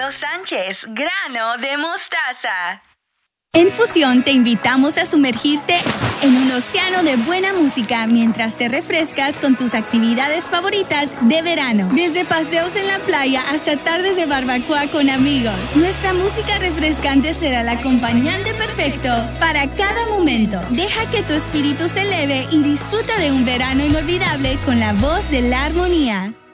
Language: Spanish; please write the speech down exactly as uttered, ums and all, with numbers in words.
Romeo Sánchez, grano de mostaza. En Fusión te invitamos a sumergirte en un océano de buena música mientras te refrescas con tus actividades favoritas de verano. Desde paseos en la playa hasta tardes de barbacoa con amigos. Nuestra música refrescante será el acompañante perfecto para cada momento. Deja que tu espíritu se eleve y disfruta de un verano inolvidable con la voz de la armonía.